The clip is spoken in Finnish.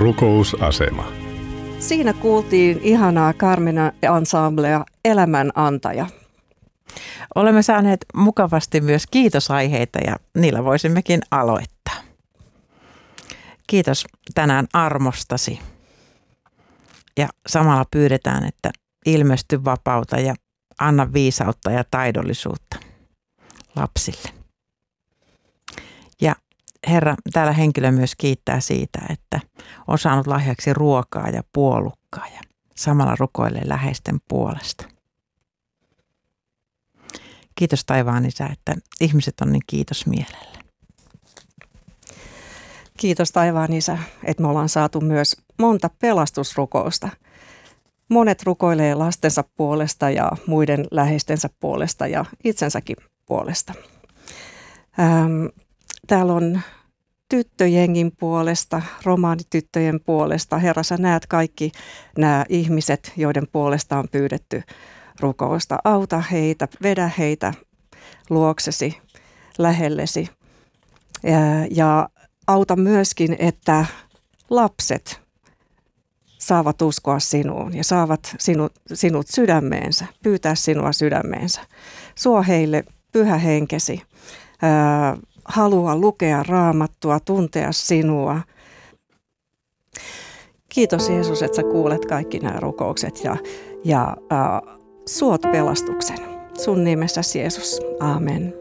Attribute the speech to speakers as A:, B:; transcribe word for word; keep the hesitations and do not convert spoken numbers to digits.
A: Rukousasema.
B: Siinä kuultiin ihanaa Carmina-ensemblea Elämän antaja.
C: Olemme saaneet mukavasti myös kiitosaiheita ja niillä voisimmekin aloittaa. Kiitos tänään armostasi. Ja samalla pyydetään, että ilmesty vapauta ja anna viisautta ja taidollisuutta lapsille. Ja Herra, täällä henkilö myös kiittää siitä, että on saanut lahjaksi ruokaa ja puolukkaa ja samalla rukoilee läheisten puolesta. Kiitos taivaan Isä, että ihmiset on niin kiitosmielellä.
B: Kiitos taivaan Isä, että me ollaan saatu myös monta pelastusrukousta. Monet rukoilee lastensa puolesta ja muiden läheistensä puolesta ja itsensäkin puolesta. Ähm, täällä on tyttöjengin puolesta, romaanityttöjen puolesta. Herra, sä näet kaikki nämä ihmiset, joiden puolesta on pyydetty rukousta. Auta heitä, vedä heitä luoksesi, lähellesi. Ja, ja auta myöskin, että lapset saavat uskoa sinuun ja saavat sinut, sinut sydämeensä, pyytää sinua sydämeensä. Suo heille pyhä henkesi, ää, halua lukea raamattua, tuntea sinua. Kiitos Jeesus, että sä kuulet kaikki nämä rukoukset ja, ja ää, suot pelastuksen. Sun nimessäsi Jeesus. Amen.